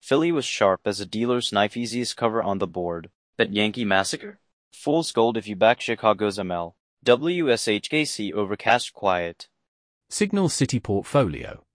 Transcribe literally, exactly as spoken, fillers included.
Philly was sharp as a dealer's knife, easiest cover on the board. Bet Yankee Massacre? Fool's gold if you back Chicago's M L. W S H K C overcast quiet. Signal City Portfolio.